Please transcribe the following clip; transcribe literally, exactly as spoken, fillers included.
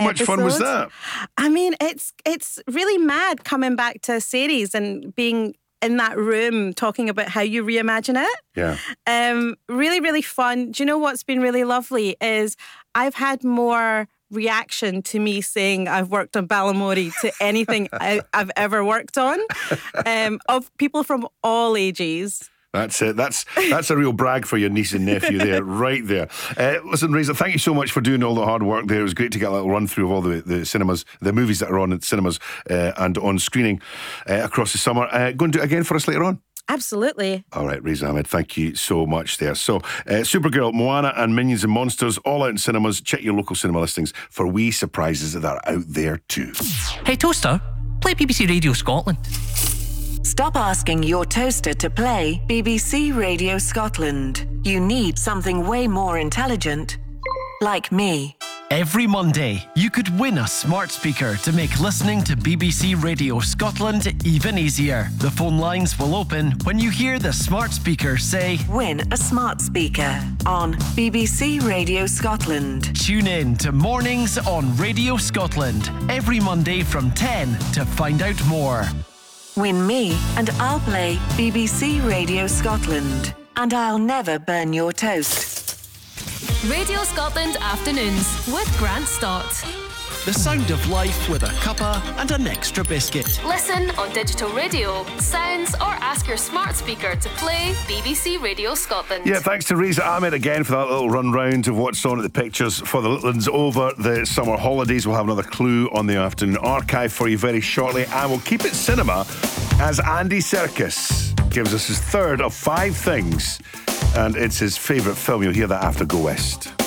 much episode. fun was that? I mean, it's it's really mad coming back to a series and being in that room talking about how you reimagine it. Yeah. Um, really, really fun. Do you know what's been really lovely is I've had more reaction to me saying I've worked on Balamory to anything I, I've ever worked on, um, of people from all ages. That's it. That's that's a real brag for your niece and nephew there, right there. Uh, listen, Reza, thank you so much for doing all the hard work there. It was great to get a little run through of all the, the cinemas, the movies that are on at cinemas uh, and on screening uh, across the summer. Uh, go and do it again for us later on. Absolutely. All right, Reza Ahmed, thank you so much there. So, uh, Supergirl, Moana and Minions and Monsters, all out in cinemas. Check your local cinema listings for wee surprises that are out there too. Hey, Toaster, play B B C Radio Scotland. Stop asking your toaster to play B B C Radio Scotland. You need something way more intelligent, like me. Every Monday, you could win a smart speaker to make listening to B B C Radio Scotland even easier. The phone lines will open when you hear the smart speaker say, "Win a smart speaker" on B B C Radio Scotland. Tune in to Mornings on Radio Scotland every Monday from ten to find out more. Win me and I'll play B B C Radio Scotland. And I'll never burn your toast. Radio Scotland Afternoons with Grant Stott. The sound of life with a cuppa and an extra biscuit. Listen on digital radio, sounds, or ask your smart speaker to play B B C Radio Scotland. Yeah, thanks to Reza Ahmed again for that little run round of what's on at the pictures for the little ones over the summer holidays. We'll have another clue on the afternoon archive for you very shortly, and we'll keep it cinema as Andy Serkis gives us his third of five things, and it's his favourite film. You'll hear that after Go West.